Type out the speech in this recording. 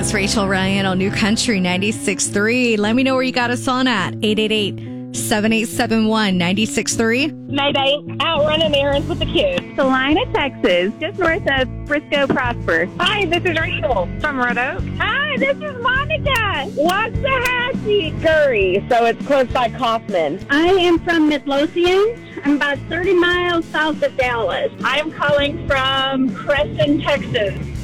it's Rachel Ryan on New Country 96.3. Let me know where you got us on at 888-7871-96.3. Mayday, out running errands with the kids. Salina, Texas, just north of Frisco Prosper. Hi, this is Rachel from Red Oak. Hi, this is Monica. Waxahachie, Scurry, so it's close by Kaufman. I am from Midlothian. I'm about 30 miles south of Dallas. I am calling from Creston, Texas.